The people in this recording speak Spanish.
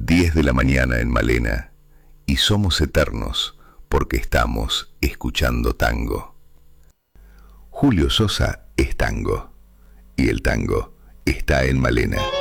10 de la mañana en Malena, y somos eternos porque estamos escuchando tango. Julio Sosa es tango, y el tango está en Malena.